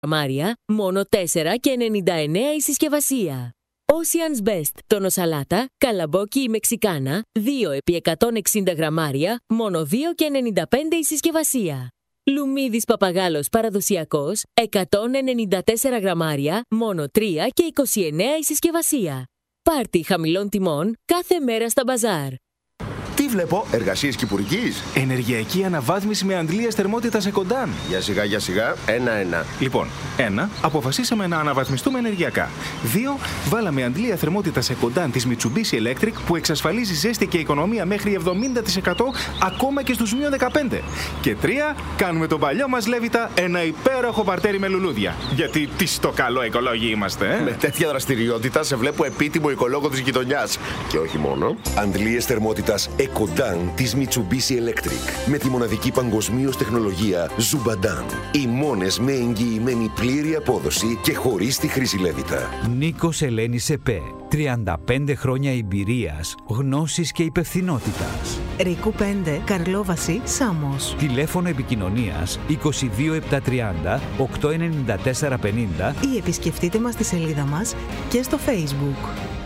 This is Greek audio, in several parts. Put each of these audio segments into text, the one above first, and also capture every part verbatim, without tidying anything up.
γραμμάρια, μόνο τέσσερα και ενενήντα εννέα η συσκευασία. Ocean's Best, τόνο σαλάτα, καλαμπόκι ή μεξικάνα, δύο επί εκατόν εξήντα γραμμάρια, μόνο δύο και ενενήντα πέντε η συσκευασία. Λουμίδης παπαγάλος παραδοσιακός, εκατόν ενενήντα τέσσερα γραμμάρια, μόνο τρία και είκοσι εννέα η συσκευασία. Πάρτι χαμηλών τιμών κάθε μέρα στα μπαζάρ. Τι βλέπω, εργασίες κυπουρικής? Ενεργειακή αναβάθμιση με αντλίες θερμότητας Εκοντάν. Για σιγά, για σιγά, ένα-ένα. Λοιπόν, ένα, αποφασίσαμε να αναβαθμιστούμε ενεργειακά. Δύο, βάλαμε αντλία θερμότητας Εκοντάν της Mitsubishi Electric που εξασφαλίζει ζέστη και οικονομία μέχρι εβδομήντα τοις εκατό ακόμα και στους μείον δεκαπέντε. Και τρία, κάνουμε τον παλιό μας Λέβητα ένα υπέροχο παρτέρι με λουλούδια. Γιατί τι στο καλό οικολόγοι είμαστε, ε? Με τέτοια δραστηριότητα σε βλέπω επίτιμο οικολόγο της γειτονιάς. Και όχι μόνο. Αντλίες θερμότητας Εκοντάν της Mitsubishi Electric με τη μοναδική παγκοσμίως τεχνολογία Zubadan. Οι μόνες με εγγυημένη πλήρη απόδοση και χωρίς τη χρήση Λέβητα. Νίκος Ελένης ΕΠΕ. τριάντα πέντε χρόνια εμπειρίας, γνώσης και υπευθυνότητας. Ρίκου πέντε, Καρλόβαση, Σάμος. Τηλέφωνο επικοινωνίας είκοσι δύο επτακόσια τριάντα οκτακόσια ενενήντα τέσσερα πενήντα ή επισκεφτείτε μας στη σελίδα μας και στο Facebook.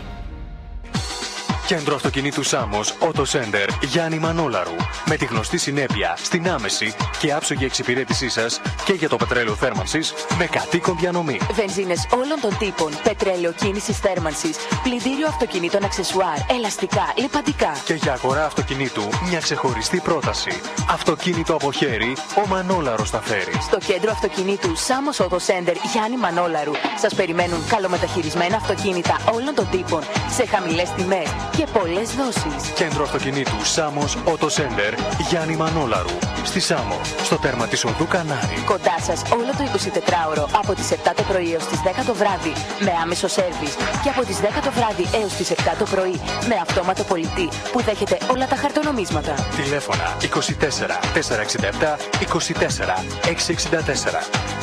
Κέντρο αυτοκινήτου Σάμος, Auto Center, Γιάννη Μανόλαρου. Με τη γνωστή συνέπεια στην άμεση και άψογη εξυπηρέτησή σας και για το πετρέλαιο θέρμανσης με κατοίκον διανομή. Βενζίνες όλων των τύπων, πετρέλαιο κίνησης θέρμανσης, πλυντήριο αυτοκινήτων αξεσουάρ, ελαστικά, λιπαντικά. Και για αγορά αυτοκινήτου μια ξεχωριστή πρόταση. Αυτοκίνητο από χέρι, ο Μανόλαρος τα φέρει. Στο κέντρο αυτοκινήτου Σάμος Auto Center, Γιάννη Μανόλαρου, σας περιμένουν καλομεταχειρισμένα αυτοκίνητα όλων των τύπων σε χαμηλές τιμές και πολλές δόσεις. Κέντρο αυτοκινήτου Σάμος Auto Center, Γιάννη Μανόλαρου. Στη Σάμο, στο τέρμα της οδού Κανάρη. Κοντά σας όλο το εικοσιτετράωρο από τις επτά το πρωί έως τις δέκα το βράδυ με άμεσο σέρβις και από τις δέκα το βράδυ έως τις επτά το πρωί με αυτόματο πολιτή που δέχεται όλα τα χαρτονομίσματα. Τηλέφωνα είκοσι τέσσερα τετρακόσια εξήντα επτά είκοσι τέσσερα εξακόσια εξήντα τέσσερα.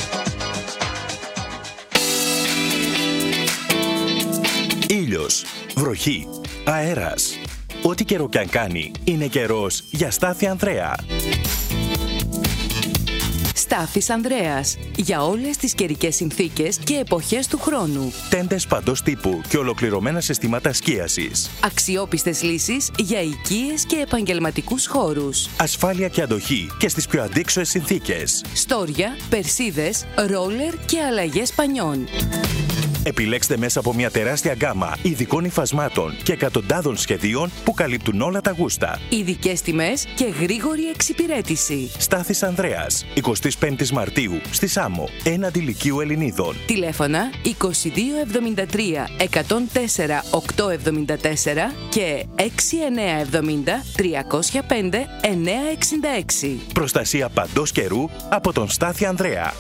Ήλιος, βροχή, αέρας. Ό,τι καιρό κι αν κάνει, είναι καιρός για Στάθη Ανδρέα. Στάθης Ανδρέας. Για όλες τις καιρικές συνθήκες και εποχές του χρόνου. Τέντες παντός τύπου και ολοκληρωμένα συστήματα σκίασης. Αξιόπιστες λύσεις για οικίες και επαγγελματικούς χώρους. Ασφάλεια και αντοχή και στις πιο αντίξωες συνθήκες. Στόρια, περσίδες, ρόλερ και αλλαγές πανιών. Επιλέξτε μέσα από μια τεράστια γκάμα ειδικών υφασμάτων και εκατοντάδων σχεδίων που καλύπτουν όλα τα γούστα. Ειδικές τιμές και γρήγορη εξυπηρέτηση. Στάθης Ανδρέας, εικοστή πέμπτη Μαρτίου, στη Σάμο, έναντι Λυκείου Ελληνίδων. Τηλέφωνα είκοσι δύο εβδομήντα τρία εκατόν τέσσερα οκτακόσια εβδομήντα τέσσερα και έξι εννιά εβδομήντα τριακόσια πέντε εννιακόσια εξήντα έξι. Προστασία παντός καιρού από τον Στάθη Ανδρέα.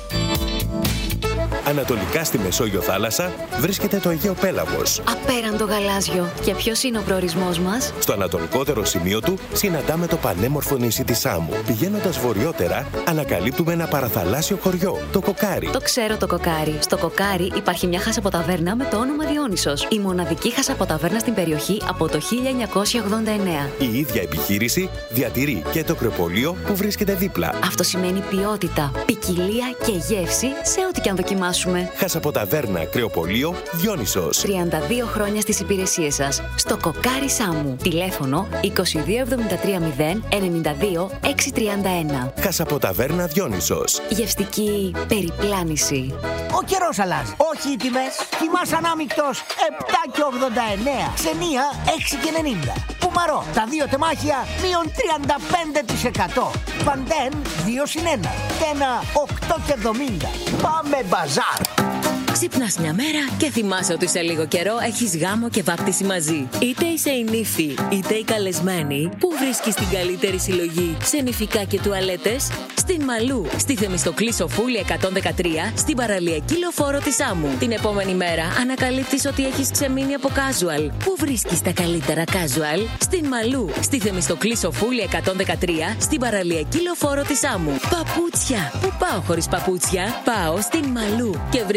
Ανατολικά στη Μεσόγειο θάλασσα βρίσκεται το Αιγαίο Πέλαγος. Απέραντο γαλάζιο. Και ποιος είναι ο προορισμός μας? Στο ανατολικότερο σημείο του συναντάμε το πανέμορφο νησί της Σάμου. Πηγαίνοντας βορειότερα, ανακαλύπτουμε ένα παραθαλάσσιο χωριό, το Κοκάρι. Το ξέρω το Κοκάρι. Στο Κοκάρι υπάρχει μια χασαποταβέρνα με το όνομα Διόνυσος. Η μοναδική χασαποταβέρνα στην περιοχή από το χίλια εννιακόσια ογδόντα εννέα. Η ίδια επιχείρηση διατηρεί και το κρεοπολείο που βρίσκεται δίπλα. Αυτό σημαίνει ποιότητα, ποικιλία και γεύση σε ό,τι και αν δοκιμάσουμε. Χασαποταβέρνα κρεοπολείο Διόνυσος. τριάντα δύο χρόνια στις υπηρεσίες σας. Στο Κοκάρι Σάμου. Τηλέφωνο είκοσι δύο εβδομήντα τρία μηδέν ενενήντα δύο εξακόσια τριάντα ένα. Χασαποταβέρνα Διόνυσος. Γευστική περιπλάνηση. Ο καιρός αλλάζει. Όχι οι τιμές. Κοιμάς ανάμεικτος επτά και ογδόντα εννέα. Ξενία έξι και ενενήντα. Πουμαρό. Τα δύο τεμάχια μείον τριάντα πέντε τοις εκατό. Παντέν δύο συν ένα. Τένα οκτώ και εβδομήντα. Πάμε μπαζάρ. Ξυπνάς μια μέρα και θυμάσαι ότι σε λίγο καιρό έχεις γάμο και βάπτιση μαζί. Είτε είσαι η νύφη, είτε η καλεσμένη, πού βρίσκεις την καλύτερη συλλογή σε νηφικά και τουαλέτες? Στην Μαλού, στη Θεμιστοκλή Σοφούλη εκατόν δεκατρία, στην παραλιακή λεωφόρο της Άμμου. Την επόμενη μέρα ανακαλύπτεις ότι έχεις ξεμείνει από casual. Πού βρίσκεις τα καλύτερα casual? Στην Μαλού, στη Θεμιστοκλή Σοφούλη εκατόν δεκατρία, στην παραλιακή λεωφόρο της Άμμου. Παπούτσια. Πού πάω χωρίς παπούτσια? Πάω στην Μαλού και βρίσκω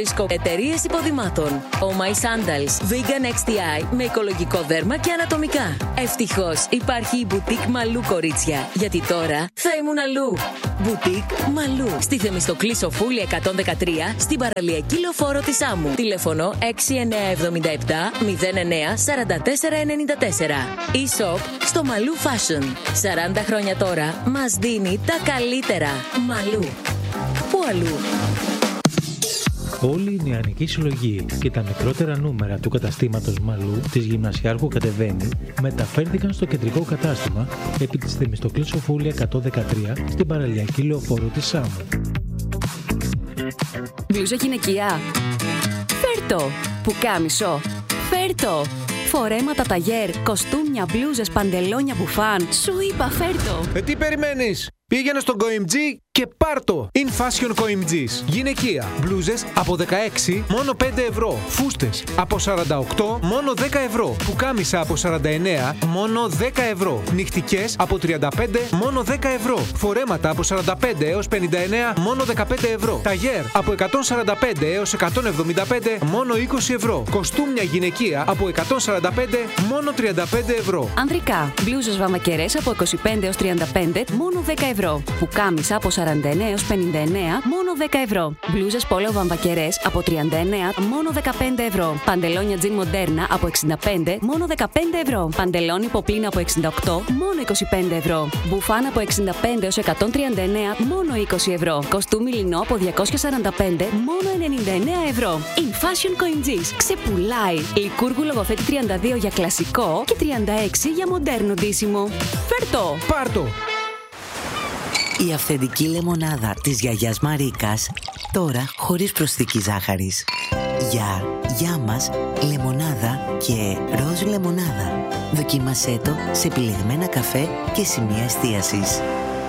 εταιρείες υποδημάτων. Oh My Sandals, Vegan εξ τι άι με οικολογικό δέρμα και ανατομικά. Ευτυχώς υπάρχει η Boutique Μαλού, κορίτσια, γιατί τώρα θα ήμουν αλλού. Boutique Μαλού, στη Θεμιστοκλή Σοφούλη εκατόν δεκατρία, στην παραλιακή λεωφόρο της Άμμου. Τηλέφωνο έξι εννιά επτά επτά μηδέν εννιά τέσσερα τέσσερα εννιά τέσσερα. E-shop στο Μαλού Fashion. σαράντα χρόνια τώρα μας δίνει τα καλύτερα. Μαλού. Πού αλλού? Όλη η νεανική συλλογή και τα μικρότερα νούμερα του καταστήματος Μαλού της Γυμνασιάρχου Κατεβαίνει μεταφέρθηκαν στο κεντρικό κατάστημα επί της Θεμιστοκλής Σοφούλη εκατόν δεκατρία στην παραλιακή λεωφόρο της Άμμου. Μπλούζα γυναικεία. Φέρτο. Πουκάμισο. Φέρτο. Φορέματα ταγέρ, κοστούμια, μπλούζες, παντελόνια, μπουφάν. Σου είπα φέρτο. Ε, τι περιμένεις? Πήγαινε στον Coimg και πάρτο! In Fashion Coimg's. Γυναικεία. Μπλούζες από δεκαέξι μόνο πέντε ευρώ. Φούστες από σαράντα οκτώ μόνο δέκα ευρώ. Πουκάμισα από σαράντα εννέα μόνο δέκα ευρώ. Νυχτικές από τριάντα πέντε μόνο δέκα ευρώ. Φορέματα από σαράντα πέντε έως πενήντα εννέα μόνο δεκαπέντε ευρώ. Ταγέρ από εκατόν σαράντα πέντε έως εκατόν εβδομήντα πέντε μόνο είκοσι ευρώ. Κοστούμια γυναικεία από εκατόν σαράντα πέντε μόνο τριάντα πέντε ευρώ. Ανδρικά. Μπλούζες βαμακερές από είκοσι πέντε έως τριάντα πέντε μόνο δέκα ευρώ. Πουκάμισα από σαράντα εννέα έως πενήντα εννέα μόνο δέκα ευρώ. Μπλούζες πόλο βαμβακερές από τριάντα εννέα μόνο δεκαπέντε ευρώ. Παντελόνια τζιν μοντέρνα από εξήντα πέντε μόνο δεκαπέντε ευρώ. Παντελόνι ποπλίνα από εξήντα οκτώ μόνο είκοσι πέντε ευρώ. Μπουφάν από εξήντα πέντε έως εκατόν τριάντα εννέα μόνο είκοσι ευρώ. Κοστούμι λινό από διακόσια σαράντα πέντε μόνο ενενήντα εννέα ευρώ. In Fashion Coimg's. Ξεπουλάει. Λικούργου λογοθέτη τριάντα δύο για κλασικό και τριάντα έξι για μοντέρνο ντύσιμο. Φέρτο! Πάρτο! Η αυθεντική λεμονάδα της γιαγιάς Μαρίκας, τώρα χωρίς προσθήκη ζάχαρης. Για, για μας, λεμονάδα και ροζ λεμονάδα. Δοκίμασέ το σε επιλεγμένα καφέ και σημεία εστίασης.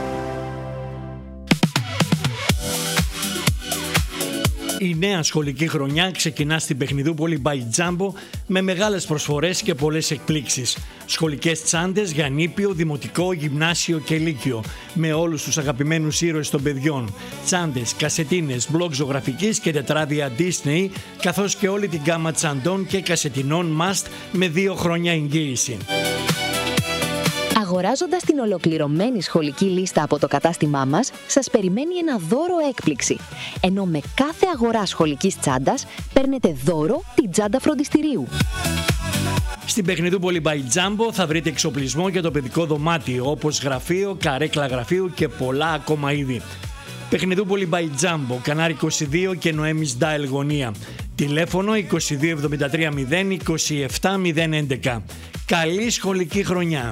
Η νέα σχολική χρονιά ξεκινά στην Παιχνιδούπολη by Jumbo με μεγάλες προσφορές και πολλές εκπλήξεις. Σχολικές τσάντες για νήπιο, δημοτικό, γυμνάσιο και λύκειο με όλους τους αγαπημένους ήρωες των παιδιών. Τσάντες, κασετίνες, μπλοκ ζωγραφικής και τετράδια Disney, καθώς και όλη την γκάμα τσαντών και κασετινών Must με δύο χρόνια εγγύηση. Αγοράζοντας την ολοκληρωμένη σχολική λίστα από το κατάστημά μας, σας περιμένει ένα δώρο έκπληξη. Ενώ με κάθε αγορά σχολικής τσάντας παίρνετε δώρο την τσάντα φροντιστηρίου. Στην Παιχνιδούπολη by Jumbo θα βρείτε εξοπλισμό για το παιδικό δωμάτιο, όπως γραφείο, καρέκλα γραφείου και πολλά ακόμα είδη. Παιχνιδούπολη by Jumbo, Κανάρι είκοσι δύο και Νοέμις Ντάιλ γωνία. Τηλέφωνο είκοσι δύο εβδομήντα τρία μηδέν είκοσι επτά μηδέν έντεκα. Καλή σχολική χρονιά!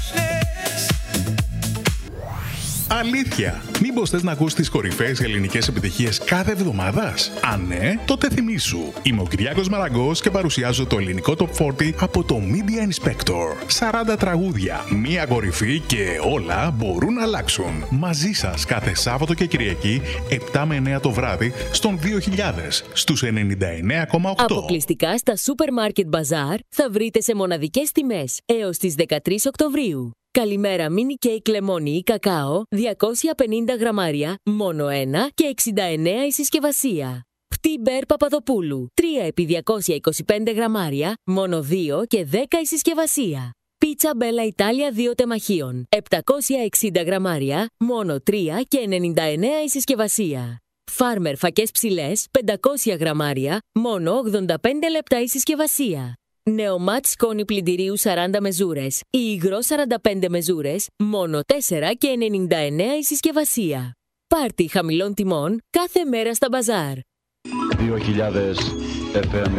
Αλήθεια! Μήπως θες να ακούς τις κορυφαίες ελληνικές επιτυχίες κάθε εβδομάδας? Αν ναι, τότε θυμήσου. Είμαι ο Κυριάκος Μαραγκός και παρουσιάζω το ελληνικό Top σαράντα από το Media Inspector. σαράντα τραγούδια, μία κορυφή και όλα μπορούν να αλλάξουν. Μαζί σας κάθε Σάββατο και Κυριακή, επτά με εννέα το βράδυ, στον δύο χιλιάδες, στους ενενήντα εννέα κόμμα οκτώ. Αποκλειστικά στα Supermarket Bazaar θα βρείτε σε μοναδικές τιμές έως τις δεκατρείς Οκτωβρίου. Καλημέρα μίνι κέικ λεμόνι ή κακάο, διακόσια πενήντα γραμμάρια, μόνο ένα και εξήντα εννέα η συσκευασία. Πτήμπερ Παπαδοπούλου, τρία επί διακόσια είκοσι πέντε γραμμάρια, μόνο δύο και δέκα η συσκευασία. Πίτσα Μπέλα Ιτάλια δύο τεμαχίων, επτακόσια εξήντα γραμμάρια, μόνο τρία και ενενήντα εννέα η συσκευασία. Φάρμερ φακές ψηλές, πεντακόσια γραμμάρια, μόνο ογδόντα πέντε λεπτά η συσκευασία. Νεομάτ σκόνη πλυντηρίου σαράντα μεζούρες ή υγρό σαράντα πέντε μεζούρες, μόνο τέσσερα και ενενήντα εννέα η συσκευασία. Πάρτι χαμηλών τιμών κάθε μέρα στα μπαζάρ. δύο χιλιάδες εφ εμ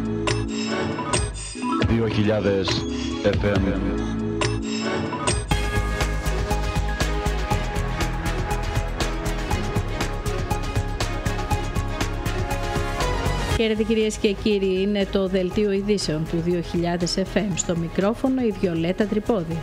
δύο χιλιάδες εφ εμ. Χαίρετε κυρίες και κύριοι, είναι το δελτίο ειδήσεων του δύο χιλιάδες εφ εμ. Στο μικρόφωνο η Βιολέτα Τρυπόδη.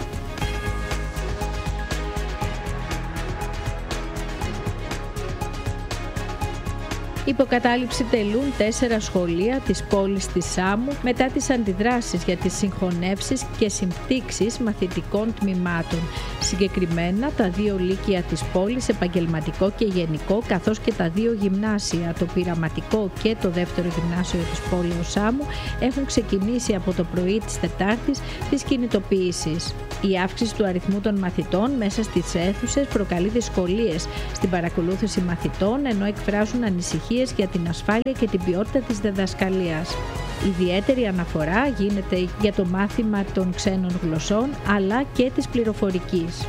Υποκατάληψη τελούν τέσσερα σχολεία της πόλης της Σάμου μετά τις αντιδράσεις για τις συγχωνεύσεις και συμπτύξεις μαθητικών τμήματων. Συγκεκριμένα τα δύο λύκεια της πόλης, επαγγελματικό και γενικό, καθώς και τα δύο γυμνάσια, το πειραματικό και το δεύτερο γυμνάσιο της πόλης Σάμου, έχουν ξεκινήσει από το πρωί της Τετάρτης τις κινητοποιήσεις. Η αύξηση του αριθμού των μαθητών μέσα στις αίθουσες προκαλεί δυσκολίες στην παρακολούθηση μαθητών, ενώ εκφράζουν ανησυχίες για την ασφάλεια και την ποιότητα της διδασκαλίας. Ιδιαίτερη αναφορά γίνεται για το μάθημα των ξένων γλωσσών αλλά και της πληροφορικής.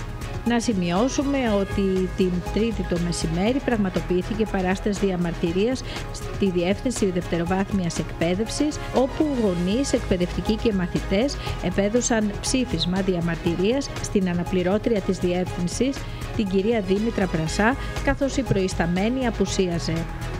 Να σημειώσουμε ότι την Τρίτη το μεσημέρι πραγματοποιήθηκε παράσταση διαμαρτυρίας στη Διεύθυνση Δευτεροβάθμιας Εκπαίδευσης, όπου γονείς, εκπαιδευτικοί και μαθητές επέδωσαν ψήφισμα διαμαρτυρίας στην αναπληρώτρια της Διεύθυνσης, την κυρία Δήμητρα Πρασά, καθώς η προϊσταμένη απουσίαζε.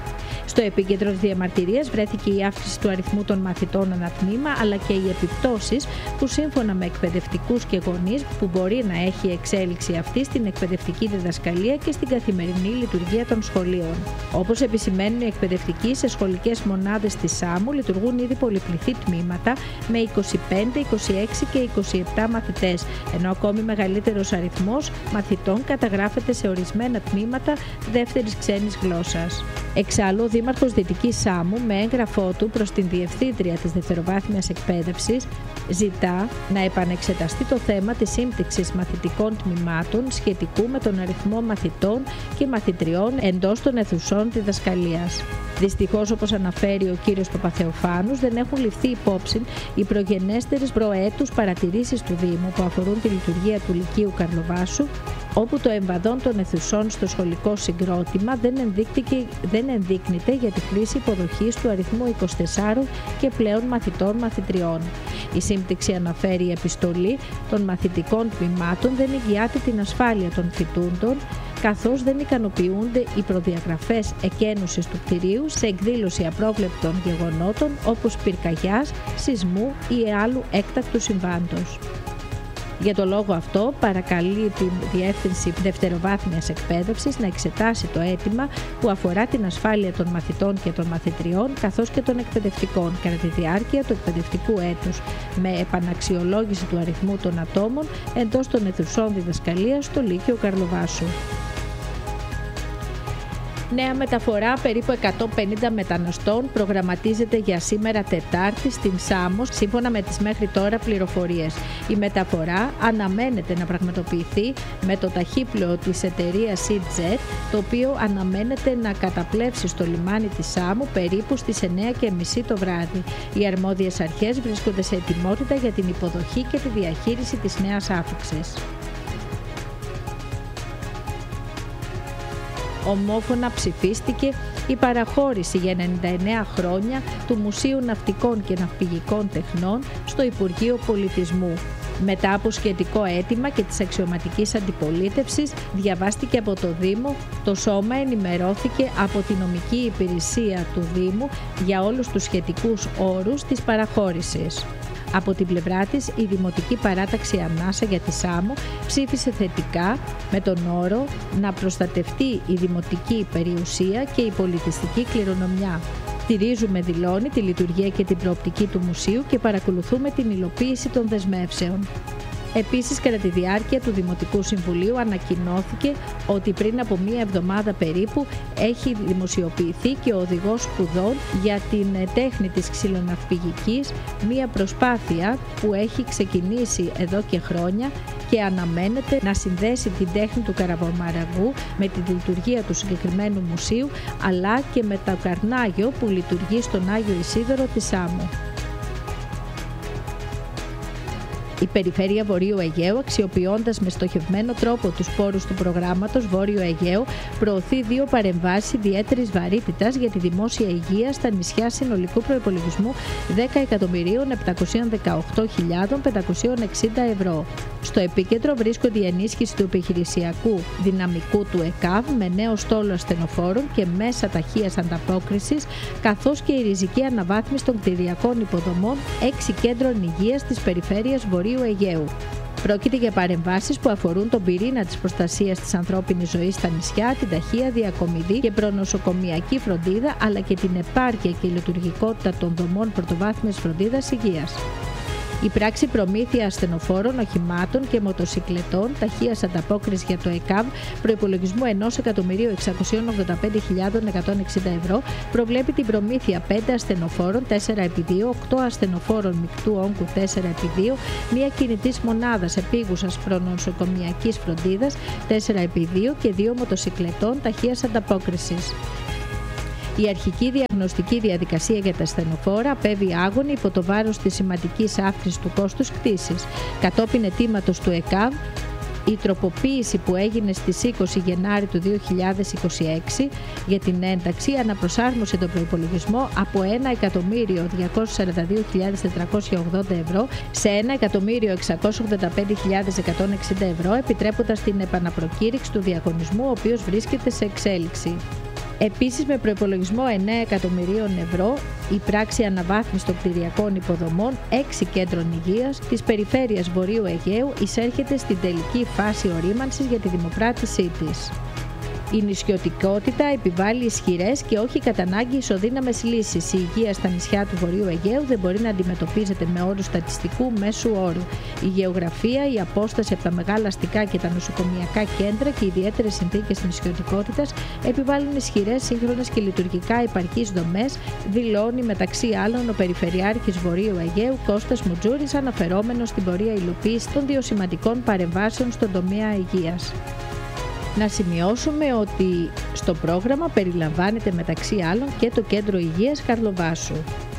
Στο επίκεντρο της διαμαρτυρίας βρέθηκε η αύξηση του αριθμού των μαθητών ανά τμήμα, αλλά και οι επιπτώσεις που σύμφωνα με εκπαιδευτικούς και γονείς που μπορεί να έχει εξέλιξη αυτή στην εκπαιδευτική διδασκαλία και στην καθημερινή λειτουργία των σχολείων. Όπως επισημαίνουν οι εκπαιδευτικοί, σε σχολικές μονάδες της Σάμου λειτουργούν ήδη πολυπληθή τμήματα με είκοσι πέντε, είκοσι έξι και είκοσι επτά μαθητές, ενώ ακόμη μεγαλύτερος αριθμός μαθητών καταγράφεται σε ορισμένα τμήματα δεύτερης ξένης γλώσσας. Εξάλλου, ο Δήμαρχος Δυτικής Σάμου, με έγγραφό του προς την Διευθύντρια της Δευτεροβάθμιας Εκπαίδευσης, ζητά να επανεξεταστεί το θέμα της σύμπτυξης μαθητικών τμήματων σχετικού με τον αριθμό μαθητών και μαθητριών εντός των αιθουσών διδασκαλίας. Δυστυχώς, όπως αναφέρει ο κύριος Παπαθεοφάνους, δεν έχουν ληφθεί υπόψη οι προγενέστερες προέτους παρατηρήσεις του Δήμου που αφορούν τη λειτουργία του Λυκείου Καρλοβάσου, όπου το εμβαδόν των αιθουσών στο σχολικό συγκρότημα δεν, δεν ενδείκνυται για τη χρήση υποδοχής του αριθμού είκοσι τεσσάρων και πλέον μαθητών μαθητριών. Η σύμπτυξη, αναφέρει η επιστολή των μαθητικών τμήματων, δεν εγγυάται την ασφάλεια των φοιτούντων, καθώς δεν ικανοποιούνται οι προδιαγραφές εκένωσης του κτηρίου σε εκδήλωση απρόβλεπτων γεγονότων όπως πυρκαγιάς, σεισμού ή άλλου έκτακτου συμβάντος. Για το λόγο αυτό, παρακαλεί την Διεύθυνση Δευτεροβάθμιας Εκπαίδευσης να εξετάσει το αίτημα που αφορά την ασφάλεια των μαθητών και των μαθητριών, καθώς και των εκπαιδευτικών κατά τη διάρκεια του εκπαιδευτικού έτους, με επαναξιολόγηση του αριθμού των ατόμων εντός των αιθουσών διδασκαλίας στο Λύκειο Καρλοβάσου. Νέα μεταφορά περίπου εκατόν πενήντα μεταναστών προγραμματίζεται για σήμερα Τετάρτη στην Σάμο, σύμφωνα με τις μέχρι τώρα πληροφορίες. Η μεταφορά αναμένεται να πραγματοποιηθεί με το ταχύπλοο της εταιρείας EasyJet, το οποίο αναμένεται να καταπλέψει στο λιμάνι της Σάμου περίπου στις εννιά και μισή το βράδυ. Οι αρμόδιες αρχές βρίσκονται σε ετοιμότητα για την υποδοχή και τη διαχείριση της νέας άφηξης. Ομόφωνα ψηφίστηκε η παραχώρηση για ενενήντα εννέα χρόνια του Μουσείου Ναυτικών και Ναυπηγικών Τεχνών στο Υπουργείο Πολιτισμού. Μετά από σχετικό αίτημα και της αξιωματικής αντιπολίτευσης, διαβάστηκε από το Δήμο, το Σώμα ενημερώθηκε από τη νομική υπηρεσία του Δήμου για όλους τους σχετικούς όρους της παραχώρησης. Από την πλευρά της, η Δημοτική Παράταξη Ανάσα για τη Σάμο ψήφισε θετικά με τον όρο να προστατευτεί η δημοτική περιουσία και η πολιτιστική κληρονομιά. Στηρίζουμε, δηλώνει, τη λειτουργία και την προοπτική του μουσείου και παρακολουθούμε την υλοποίηση των δεσμεύσεων. Επίσης, κατά τη διάρκεια του Δημοτικού Συμβουλίου ανακοινώθηκε ότι πριν από μία εβδομάδα περίπου έχει δημοσιοποιηθεί και ο οδηγός σπουδών για την τέχνη της ξυλοναυπηγικής, μία προσπάθεια που έχει ξεκινήσει εδώ και χρόνια και αναμένεται να συνδέσει την τέχνη του καραβομαραγού με τη λειτουργία του συγκεκριμένου μουσείου, αλλά και με το καρνάγιο που λειτουργεί στον Άγιο Ισίδωρο της Σάμου. Η Περιφέρεια Βορείου Αιγαίου, αξιοποιώντας με στοχευμένο τρόπο τους πόρους του προγράμματος Βόρειο Αιγαίο, προωθεί δύο παρεμβάσεις ιδιαίτερης βαρύτητας για τη δημόσια υγεία στα νησιά συνολικού προϋπολογισμού δέκα εκατομμυρίων επτακόσιες δεκαοκτώ χιλιάδες πεντακόσιες εξήντα ευρώ. Στο επίκεντρο βρίσκονται η ενίσχυση του επιχειρησιακού δυναμικού του ΕΚΑΒ με νέο στόλο ασθενοφόρων και μέσα ταχείας ανταπόκρισης, καθώς και η ριζική αναβάθμιση των κτηριακών υποδομών έξι κέντρων υγείας της Περιφέρειας Βορείου Αιγαίου. Πρόκειται για παρεμβάσεις που αφορούν τον πυρήνα της προστασίας της ανθρώπινης ζωής στα νησιά, την ταχεία διακομιδή και προνοσοκομιακή φροντίδα, αλλά και την επάρκεια και η λειτουργικότητα των δομών πρωτοβάθμιας φροντίδας υγείας. Η πράξη προμήθεια ασθενοφόρων, οχημάτων και μοτοσικλετών ταχείας ανταπόκρισης για το ΕΚΑΒ προϋπολογισμού ενός εκατομμυρίου εξακόσιες ογδόντα πέντε χιλιάδες εκατόν εξήντα ευρώ προβλέπει την προμήθεια πέντε ασθενοφόρων τέσσερα επί δύο, οκτώ ασθενοφόρων μεικτού όγκου τέσσερα επί δύο, μία κινητής μονάδας επίγουσας προνοσοκομιακής φροντίδας τέσσερα επί δύο και δύο μοτοσικλετών ταχείας ανταπόκρισης. Η αρχική διαγνωστική διαδικασία για τα ασθενοφόρα απέβη άγωνη υπό το βάρος της σημαντικής αύξησης του κόστους κτήσης. Κατόπιν αιτήματος του ΕΚΑΒ, η τροποποίηση που έγινε στις είκοσι Γενάρη του δύο χιλιάδες είκοσι έξι για την ένταξη αναπροσάρμοσε τον προϋπολογισμό από ένα εκατομμύριο διακόσιες σαράντα δύο χιλιάδες τετρακόσια ογδόντα ευρώ σε ένα εκατομμύριο εξακόσιες ογδόντα πέντε χιλιάδες εκατόν εξήντα ευρώ, επιτρέποντας την επαναπροκήρυξη του διαγωνισμού, ο οποίος βρίσκεται σε εξέλιξη. Επίσης, με προϋπολογισμό εννέα εκατομμυρίων ευρώ, η πράξη αναβάθμισης των κτηριακών υποδομών έξι κέντρων υγείας της περιφέρειας Βορείου Αιγαίου εισέρχεται στην τελική φάση ορίμανσης για τη δημοπράτησή της. Η νησιωτικότητα επιβάλλει ισχυρές και όχι κατά ανάγκη ισοδύναμες λύσεις. Η υγεία στα νησιά του Βορείου Αιγαίου δεν μπορεί να αντιμετωπίζεται με όρους στατιστικού μέσου όρου. Η γεωγραφία, η απόσταση από τα μεγάλα αστικά και τα νοσοκομιακά κέντρα και οι ιδιαίτερες συνθήκες νησιωτικότητας επιβάλλουν ισχυρές, σύγχρονες και λειτουργικά επαρκείς δομές, δηλώνει μεταξύ άλλων ο Περιφερειάρχης Βορείου Αιγαίου Κώστας Μουτζούρης, αναφερόμενος στην πορεία υλοποίησης των δύο σημαντικών παρεμβάσεων στον τομέα υγείας. Να σημειώσουμε ότι στο πρόγραμμα περιλαμβάνεται μεταξύ άλλων και το Κέντρο Υγείας Καρλοβάσου.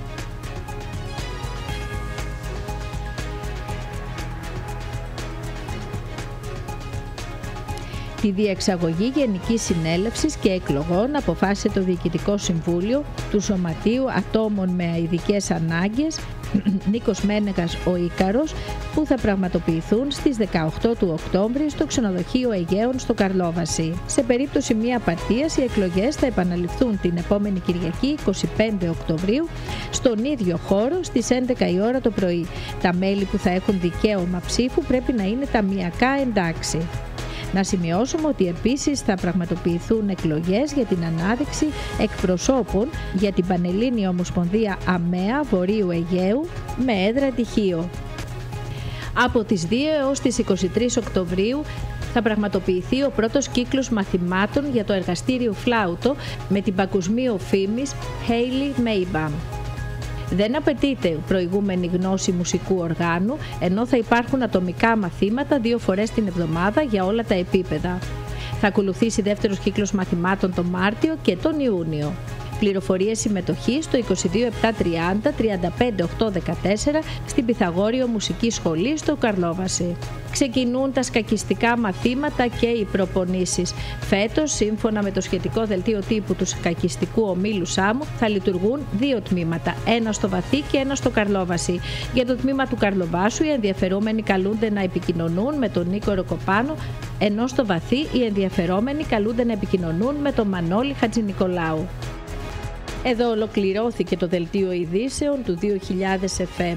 Τη διεξαγωγή Γενικής Συνέλευσης και Εκλογών αποφάσισε το Διοικητικό Συμβούλιο του Σωματείου Ατόμων με Ειδικές Ανάγκες Νίκος Μένεγας ο Ίκαρος, που θα πραγματοποιηθούν στις δεκαοκτώ του Οκτώβρη στο ξενοδοχείο Αιγαίων στο Καρλόβαση. Σε περίπτωση μη απαρτίας, οι εκλογές θα επαναληφθούν την επόμενη Κυριακή εικοστή πέμπτη Οκτωβρίου στον ίδιο χώρο στις έντεκα η ώρα το πρωί. Τα μέλη που θα έχουν δικαίωμα ψήφου πρέπει να είναι ταμιακά εντάξει. Να σημειώσουμε ότι επίσης θα πραγματοποιηθούν εκλογές για την ανάδειξη εκπροσώπων για την Πανελλήνια Ομοσπονδία ΑΜΕΑ Βορείου Αιγαίου με έδρα Τυχείο. Από τις δύο έως τις είκοσι τρεις Οκτωβρίου θα πραγματοποιηθεί ο πρώτος κύκλος μαθημάτων για το εργαστήριο φλάουτο με την παγκοσμίου φήμης Hayley Maybaum. Δεν απαιτείται προηγούμενη γνώση μουσικού οργάνου, ενώ θα υπάρχουν ατομικά μαθήματα δύο φορές την εβδομάδα για όλα τα επίπεδα. Θα ακολουθήσει δεύτερος κύκλος μαθημάτων τον Μάρτιο και τον Ιούνιο. Πληροφορίες συμμετοχής στο είκοσι δύο επτακόσια τριάντα τριάντα πέντε οκτακόσια δεκατέσσερα στην Πυθαγόριο Μουσική Σχολή στο Καρλόβαση. Ξεκινούν τα σκακιστικά μαθήματα και οι προπονήσεις. Φέτος, σύμφωνα με το σχετικό δελτίο τύπου του σκακιστικού ομίλου Σάμου, θα λειτουργούν δύο τμήματα, ένα στο Βαθύ και ένα στο Καρλόβαση. Για το τμήμα του Καρλοβάσου, οι ενδιαφερόμενοι καλούνται να επικοινωνούν με τον Νίκο Ροκοπάνο, ενώ στο Βαθύ οι ενδιαφερόμενοι καλούνται να επικοινωνούν με τον Μανώλη Χατζηνικολάου. Εδώ ολοκληρώθηκε το δελτίο ειδήσεων του δύο χιλιάδες εφ εμ.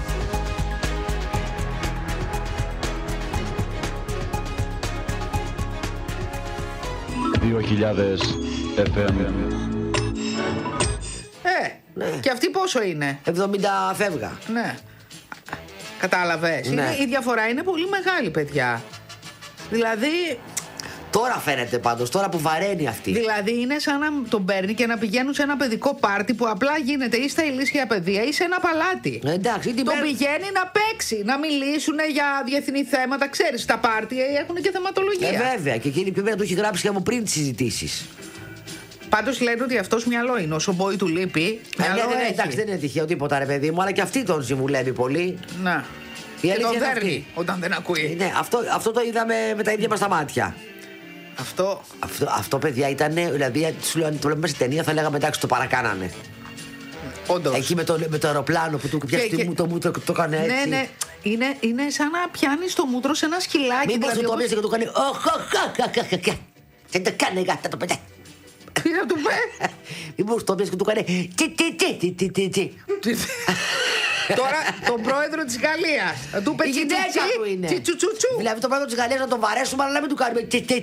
δύο χιλιάδες εφ εμ. Ε, ναι. Και αυτή πόσο είναι? εβδομήντα φεύγα. Ναι. Κατάλαβες. Ναι. Είναι, η διαφορά είναι πολύ μεγάλη, παιδιά. Δηλαδή... Τώρα φαίνεται πάντως, τώρα που βαραίνει αυτή. Δηλαδή είναι σαν να τον παίρνει και να πηγαίνουν σε ένα παιδικό πάρτι που απλά γίνεται ή στα ηλίσια παιδεία ή σε ένα παλάτι. Ε, εντάξει, τον πέρα... πηγαίνει να παίξει, να μιλήσουν για διεθνή θέματα. Ξέρεις, τα πάρτι έχουν και θεματολογία. Ε, βέβαια, και εκείνη πρέπει να το έχει γράψει και από πριν τις συζητήσεις. Πάντως λένε ότι αυτός μυαλό είναι. Όσο μπορεί του λείπει. Ε, ναι, ναι, ναι, εντάξει, δεν είναι τυχαίο τίποτα, ρε παιδί μου, αλλά και αυτή τον συμβουλεύει πολύ. Να. Η και τον δέρνει όταν δεν ακούει. Ναι, αυτό, αυτό το είδαμε με τα ίδια μας τα μάτια. Αυτό... αυτό, αυτό παιδιά ήταν, δηλαδή, σου λέω, αν το βλέπουμε σε ταινία θα λέγαμε εντάξει, το παρακάνανε. Όντως. Εκεί με το, με το αεροπλάνο που του πιάσει και... το μούτρο και το έκανε έτσι. Ναι, ναι. Είναι, είναι σαν να πιάνεις το μούτρο σε ένα σκυλάκι. Μήπως δηλαδή, το πιάσει και το κάνει. Δεν το κάνει γάτα το παιδί. Τι να του πει? Μήπως το πιάσει και του κάνει. Τσι τσι τσι τσι τσι τσι. Τώρα τον πρόεδρο της Γαλλίας. Να του πει τσιτσουτσουτσου. Δηλαδή τον πρόεδρο της Γαλλίας να τον βαρέσουμε, αλλά να μην του κάνουμε.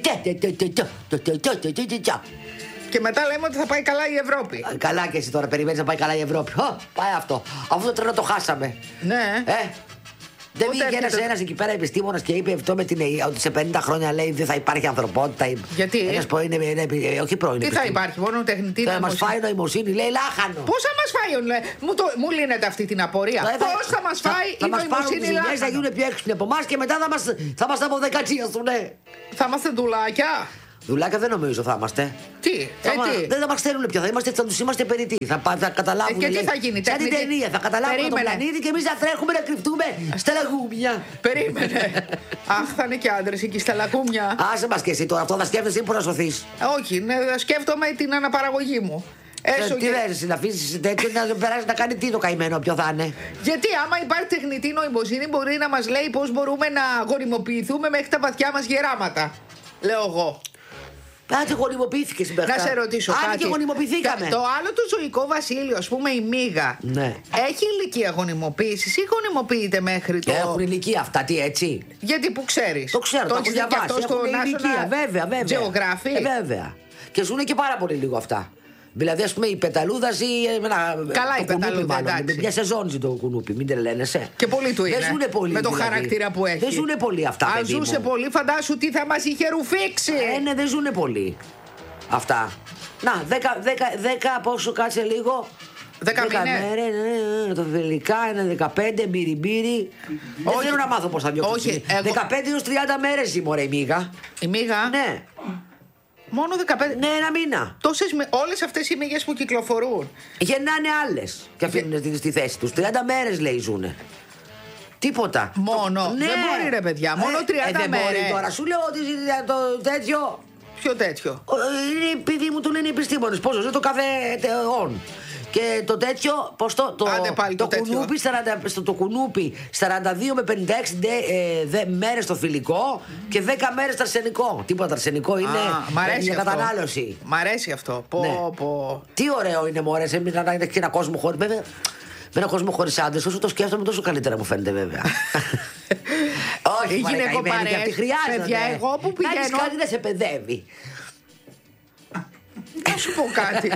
Και μετά λέμε ότι θα πάει καλά η Ευρώπη. Καλά και εσύ τώρα περιμένεις να πάει καλά η Ευρώπη. Πάει αυτό. Αυτό το τρένο το χάσαμε. Ναι. Ε. Δεν βγήκε ένας ένας εκεί πέρα επιστήμονας και είπε αυτό με την ότι σε πενήντα χρόνια λέει δεν θα υπάρχει ανθρωπότητα. Γιατί? Ένας πρώην, είναι, είναι, όχι πρώην. Τι θα υπάρχει, μόνο τεχνητή νοημοσύνη. Θα μας φάει νοημοσύνη, λέει λάχανο. Πώς θα μας φάει, λέει. Μου, το, μου λύνεται αυτή την απορία. Πώς θα μας φάει η νοημοσύνη λάχανο. Θα γίνουν πιο έξυπνοι από εμάς και μετά θα μας, θα μας αποδεκατσίασουν, ναι. Θα είμαστε ντουλάκια. Δουλάκια δεν νομίζω θα είμαστε. Τι, θα ε, μα, τι. Δεν θα μας ξέρουν πια, θα είμαστε, θα τους είμαστε περιττοί. Θα, θα καταλάβουν. Ε, και τι θα γίνει, σαν την ταινία, θα καταλάβουν τον πλανήτη και εμείς θα τρέχουμε να κρυφτούμε στα λαγούμια. Περίμενε. Αχ, θα είναι και άντρες εκεί στα λαγούμια. Άσε μας και εσύ τώρα, αυτό θα σκέφτεσαι ή πώς να σωθείς. Όχι, ναι, σκέφτομαι την αναπαραγωγή μου. Έσω τι λες, να αφήσεις τέτοιο να περάσει να κάνει τι το καημένο, ποιο θα είναι. Γιατί άμα υπάρχει τεχνητή νοημοσύνη μπορεί να μας λέει πώς μπορούμε να γονιμοποιηθούμε μέχρι τα βαθιά μας γεράματα. Λέω εγώ. Κάτι γονιμοποιήθηκε στην Να σε ρωτήσω Άρα κάτι. και γονιμοποιηθήκαμε. Το άλλο το ζωικό βασίλειο, ας πούμε η μύγα, ναι. έχει ηλικία γονιμοποίησης ή γονιμοποιείται μέχρι το. Έχουν ηλικία αυτά, τι έτσι. Γιατί που ξέρεις. Το ξέρω, το, το έχω διαβάσει. Έχουν ηλικία, βέβαια, βέβαια. Geography. Ε, βέβαια. Και ζουν και πάρα πολύ λίγο αυτά. Δηλαδή, ας πούμε, η πεταλούδα ή ένα. Καλά, η πεταλούδα. Μια σεζόν ζει το κουνούπι, μην τρελαίνεσαι. Και πολύ του είναι. Δεν ζουνε πολύ. Με το δηλαδή. χαρακτήρα που έχει. Δεν ζουνε πολύ αυτά. Αν ζούσε πολύ, φαντάσου τι θα μας είχε ρουφήξει. Ε, ναι, δεν ζουνε πολύ. Αυτά. Να, δέκα, δέκα, δέκα πόσο κάτσε λίγο. Δέκα μέρες, ναι, το φιλικά είναι δεκαπέντε, μπυριμπύρι. Δεν θέλω να μάθω πώς θα διώξω. δεκαπέντε έως τριάντα μέρες η μωρέ η μύγα. Η μύγα. Ναι. Μόνο δεκαπέντε. Ναι, ένα μήνα. Τόσες, όλες αυτές οι μύγες που κυκλοφορούν. Γεννάνε άλλες και αφήνουν Γε... στη θέση τους. τριάντα μέρες λέει ζουνε. Τίποτα. Μόνο. Ναι. Δεν μπορεί ρε παιδιά. Μόνο τριάντα ε, μέρες. Μπορεί τώρα. Σου λέω ότι το τέτοιο. Ποιο τέτοιο. Είναι επειδή μου το λένε οι επιστήμονες. Πόσο ζει το κάθε όν. Και το τέτοιο, πώς το, το, πάλι, το, το, κουνούπι, σαράντα, στο το κουνούπι σαράντα δύο με πενήντα έξι δε, ε, δε, μέρες στο φιλικό και δέκα μέρες το αρσενικό. Τίποτα αρσενικό είναι Α, για κατανάλωση. Μ' αρέσει αυτό. Πω, ναι. πω. Τι ωραίο είναι μωρέ, σε να είναι και ένα κόσμο χωρίς, βέβαια. Με ένα κόσμο χωρίς άντρες, όσο το σκέφτομαι τόσο καλύτερα μου φαίνεται βέβαια. Όχι, γυναικοπαρές. Γιατί χρειάζεται. Παιδιά, εγώ που πηγαίνω. Να κάτι δεν σε παιδεύει. Να σου πω κάτι.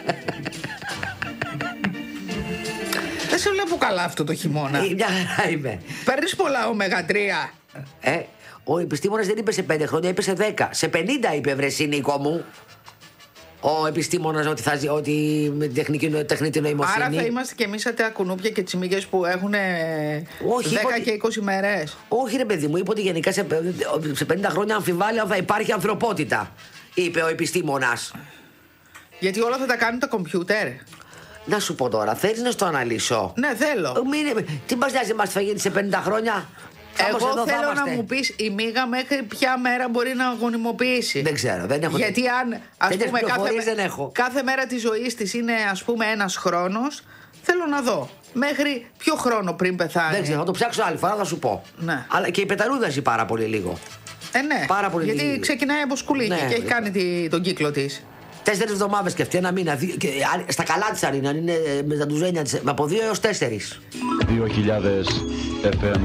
Δεν σε βλέπω καλά αυτό το χειμώνα. Μια χαρά είμαι. Παίρνεις πολλά ωμέγα τρία. Ε, ο επιστήμονας δεν είπε σε πέντε χρόνια, είπε σε δέκα. Σε πενήντα είπε βρε Νίκο μου. Ο επιστήμονας ότι, θα, ότι με τεχνική, τεχνητή νοημοσύνη. Άρα θα είμαστε κι εμείς σαν τα κουνούπια και τις μύγες που έχουν όχι, δέκα ότι... και είκοσι μέρες. Όχι ρε παιδί μου, είπε ότι γενικά σε, σε πενήντα χρόνια αμφιβάλλει αν θα υπάρχει ανθρωπότητα. Είπε ο επιστήμονας. Γιατί όλα θα τα κάνουν τα κομπιούτερ. Να σου πω τώρα, θέλεις να στο αναλύσω? Ναι, θέλω. Μην, τι μας νοιάζει εμάς θα γίνει σε πενήντα χρόνια? Εγώ εδώ θέλω να μου πεις η μύγα μέχρι ποια μέρα μπορεί να γονιμοποιήσει. Δεν ξέρω, δεν έχω. Γιατί αν ας πούμε, κάθε, δεν έχω. κάθε μέρα της ζωής της είναι ας πούμε ένας χρόνος, θέλω να δω μέχρι ποιο χρόνο πριν πεθάνει. Δεν ξέρω, θα το ψάξω άλλη φορά, θα σου πω. Ναι. Αλλά και η πεταλούδα ζει πάρα πολύ λίγο. Ε, ναι. Πάρα πολύ γιατί λίγο. ξεκινάει από σκουλίκι ναι, και έχει κάνει τη, τον κύκλο της. Τέσσερις εβδομάδες και αυτή, ένα μήνα. Δι... Και, στα καλά της αν είναι, αν είναι με τα ντουζένια της, από δύο έως τέσσερις. δύο χιλιάδες εφ εμ.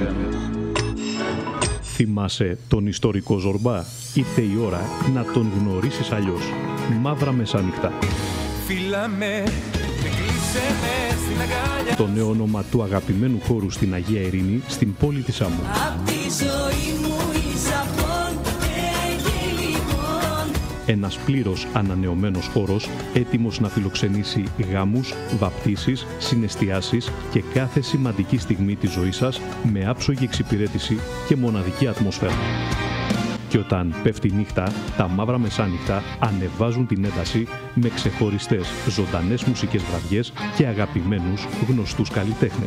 Θυμάσαι τον ιστορικό Ζορμπά? Ήρθε η ώρα να τον γνωρίσεις αλλιώς. Μαύρα Μεσάνυχτα. Φίλαμε, στην αγκάλια. Το νέο όνομα του αγαπημένου χώρου στην Αγία Ειρήνη, στην πόλη της Άμμου. Απ' τη ζωή μου ίσα και λοιπόν. Ένας πλήρως ανανεωμένος χώρος, έτοιμος να φιλοξενήσει γάμους, βαπτίσεις, συναισθιάσεις και κάθε σημαντική στιγμή της ζωής σας με άψογη εξυπηρέτηση και μοναδική ατμόσφαιρα. Και όταν πέφτει νύχτα, τα Μαύρα Μεσάνυχτα ανεβάζουν την ένταση με ξεχωριστές ζωντανές μουσικές βραδιές και αγαπημένους γνωστούς καλλιτέχνες.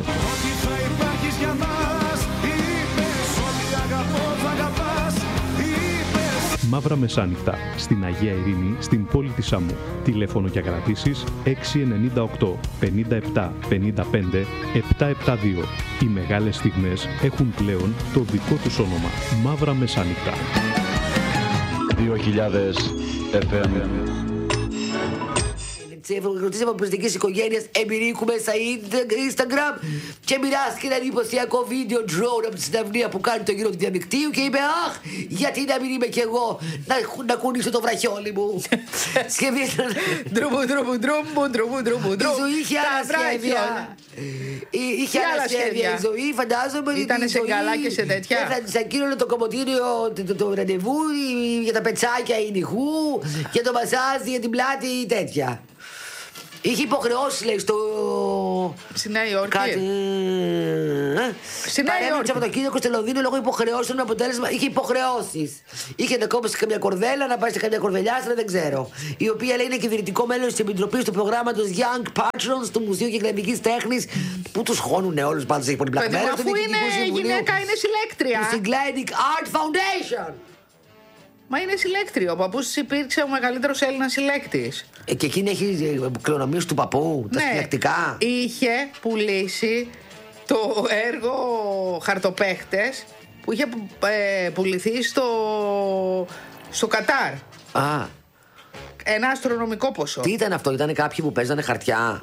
Μαύρα Μεσάνυχτα, στην Αγία Ειρήνη, στην πόλη της Άμμου. Τηλέφωνο για κρατήσεις έξι εννιά οκτώ πενήντα επτά πενήντα πέντε επτακόσια εβδομήντα δύο. Οι μεγάλες στιγμές έχουν πλέον το δικό τους όνομα. Μαύρα Μεσάνυχτα. δύο χιλιάδες εφ εμ. της ευρωεκλογής αποπριστικής οικογένειας Εμπειρίκου μέσα Instagram και μοιράστηκε ένα εντυπωσιακό βίντεο drone από τη συναυλία που κάνει το γύρο του διαδικτύου και είπε «Αχ, γιατί να μην είμαι κι εγώ να, να κουνήσω το βραχιόλι μου». Σχεδίασαν. Ντρουμπου, ντρουμπου, ντρουμπου, ντρουμπου, ντρουμπου. Η ζωή είχε άλλα σχέδια. Είχε άλλα σχέδια η ζωή, φαντάζομαι. Ήταν σε καλά και σε τέτοια. Θα της ακύρωνε το κομμωτήριο, το ραντεβού για τα πετσάκια ηνυχού, για το μασάζ, για την πλάτη ή τέτοια. Είχε υποχρεώσει, λέει, στο. Στη Νέα Υόρκη. Κάτι. Στη Νέα Υόρκη. Το Σαββατοκύριακο στο Λονδίνο λόγω υποχρεώσεων. Αποτέλεσμα είχε υποχρεώσεις. Είχε να κόψει καμιά κορδέλα, να πάει σε καμιά κορδελιάστρα, δεν ξέρω. Η οποία λέει είναι κυβερνητικό μέλος της επιτροπής του προγράμματος Young Patrons του Μουσείου Κυκλαδικής Τέχνης. Που τους χώνουνε όλους, πάντως έχει πολύ πλακμένα. Αφού είναι γυναίκα, είναι συλλέκτρια. Στην Cycladic Art Foundation. Μα είναι συλλέκτριο. Ο παππούς της υπήρξε ο μεγαλύτερος Έλληνας συλλέκτης. Ε, και εκείνη έχει κληρονομήσει του παππού, τα ναι, συλλεκτικά. Είχε πουλήσει το έργο Χαρτοπαίχτες που είχε ε, πουληθεί στο, στο Κατάρ. Α. Ένα αστρονομικό ποσό. Τι ήταν αυτό, ήταν κάποιοι που παίζανε χαρτιά.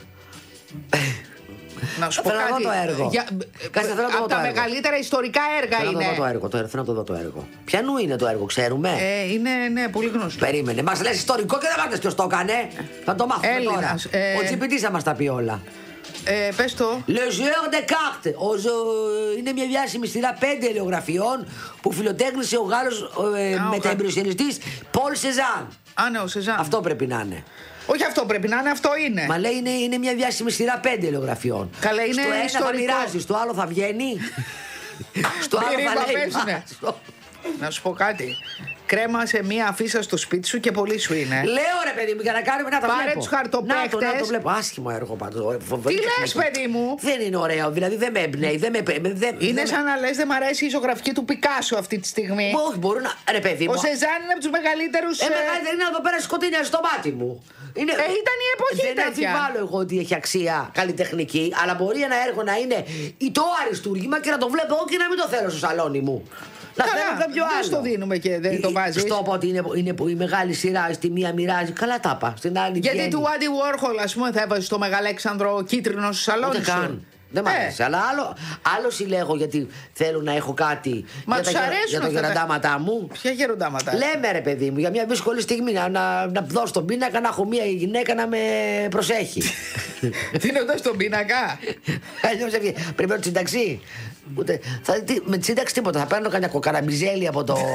Να σου πω θέλω κάτι. Να δω το έργο. Για... Κάτσε, θέλω να από το τα το μεγαλύτερα ιστορικά έργα θέλω είναι. Θέλω να το δω το έργο. Θέλω να το δω το έργο. Ποιανού είναι το έργο, ξέρουμε. Ε, είναι ναι, πολύ γνωστό. Περίμενε. Μας λες ιστορικό και δεν μάθες ποιος το έκανε. Θα το μάθουμε Έλληνας, τώρα. ε... Ο Τσιπητής θα μας τα πει όλα. Ε, πες το. Le Jeu de Cartes. Ο ζω... Είναι μια διάσημη σειρά πέντε ελαιογραφιών που φιλοτέχνησε ο Γάλλος ε, μεταεμπειριοσιανιστής Πολ Σεζάν. Α, ναι, ο Σεζάν. Αυτό πρέπει να είναι. Όχι αυτό πρέπει να είναι, αυτό είναι. Μα λέει είναι, είναι μια διάσημη σειρά πέντε ελαιογραφιών. Καλά, είναι στο ένα ιστορικό. θα μοιράζει, στο άλλο θα βγαίνει. Στο άλλο θα λέει. Να σου πω κάτι. Κρέμασε μία αφίσα στο σπίτι σου και πολύ σου είναι. Λέω ρε παιδί μου για να κάνουμε να τα Πάρε βλέπω. τους χαρτοπαίχτες. Να το, να το βλέπω. Άσχημο έργο πάντως. Τι λες παιδί μου. Δεν είναι ωραίο, δηλαδή δεν με εμπνέει. Δεν με, δεν, είναι δεν σαν να λες δεν μ' αρέσει η ζωγραφική του Πικάσο αυτή τη στιγμή. Όχι, μπορούν να. Ρε παιδί μου. Ο Σεζάν είναι από τους μεγαλύτερους. Ε, μεγαλύτερη είναι εδώ πέρα σκοτεινιά στο μάτι μου. Είναι... Ε, ήταν η εποχή δεν τέτοια. Δεν αμφιβάλλω εγώ ότι έχει αξία καλλιτεχνική, αλλά μπορεί ένα έργο να είναι το αριστούργημα και να το βλέπω εγώ και να μην το θέλω στο σαλόνι μου. Να Καλά, θέλω κάποιο άλλο. Δεν το δίνουμε και δεν το βάζεις. Στο πω ότι είναι, είναι η μεγάλη σειρά, στη μία μοιράζει. Καλά τα είπα. Στην άλλη γιατί βγαίνει. του Άντι Βόρχολ, ας πούμε, θα έβαζε το Μεγαλέξανδρο κίτρινο στο σαλόνι Ούτε σου. καν. Δεν μ' αρέσει. Ε. Αλλά άλλο, άλλο συλλέγω γιατί θέλω να έχω κάτι. Μα για, τα, για τα γεροντάματά μου. Ποια γεροντάματα. Λέμε ρε παιδί μου, για μια δύσκολη στιγμή να, να, να δώσω τον πίνακα, να έχω μια γυναίκα να με προσέχει. Τι είναι αυτό στον πίνακα. Αλλιώς πρέπει να το συνταξεί. Ούτε, θα, τι, με τη σύνταξη τίποτα. Θα παίρνω κανένα κοκαραμπιζέλι από το.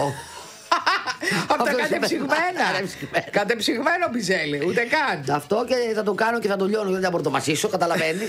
Από τα κατεψυγμένα. Κατεψυγμένο μπιζέλι, ούτε καν. Αυτό και θα το κάνω και θα το λιώνω. Δεν θα μπορώ να το μασίσω, καταλαβαίνει.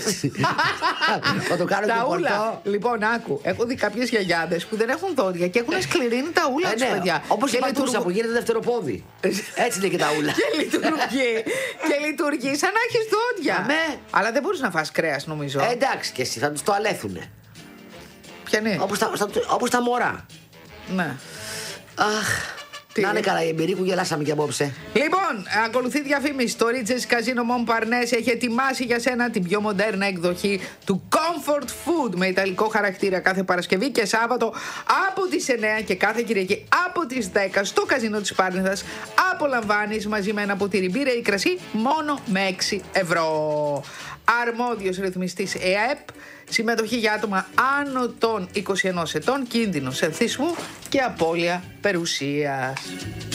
Θα το κάνω και πορτό. Λοιπόν, άκου. Έχω δει κάποιες γιαγιάδες που δεν έχουν δόντια και έχουν σκληρύνει τα ούλα τους, παιδιά. Όπως η πατούσα που γίνεται δευτεροπόδι. Έτσι είναι και τα ούλα. Και λειτουργεί. Και λειτουργεί σαν να έχεις δόντια. Αλλά δεν μπορείς να φας κρέας, νομίζω. Εντάξει και εσύ, θα τους το αλέθουνε. Ποια είναι? Όπως τα μωρά. Ναι. Αχ. Τι να είναι καλά η εμπειρία που γελάσαμε και απόψε. Λοιπόν, ακολουθεί διαφήμιση. Το Ridges Casino Montparnasse έχει ετοιμάσει για σένα την πιο μοντέρνα εκδοχή του Comfort Food με ιταλικό χαρακτήρα κάθε Παρασκευή και Σάββατο από τις εννιά και κάθε Κυριακή από τις δέκα στο καζίνο της Πάρνηθας. Απολαμβάνεις μαζί με ένα ποτήρι μπύρα ή κρασί μόνο με έξι ευρώ. Αρμόδιος ρυθμιστής ΕΑΕΠ. Συμμετοχή για άτομα άνω των είκοσι ενός ετών, κίνδυνος εθισμού και απώλεια περιουσίας.